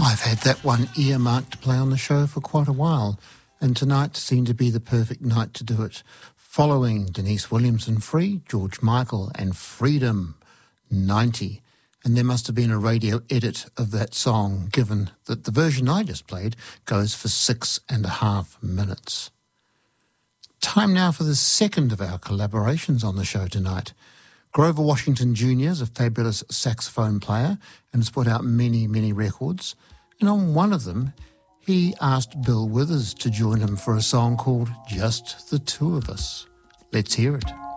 I've had that one earmarked to play on the show for quite a while, and tonight seemed to be the perfect night to do it. Following Denise Williamson Free, George Michael and Freedom 90. And there must have been a radio edit of that song, given that the version I just played goes for 6.5 minutes. Time now for the second of our collaborations on the show tonight. Grover Washington Jr. is a fabulous saxophone player and has put out many, many records. And on one of them, he asked Bill Withers to join him for a song called Just the Two of Us. Let's hear it.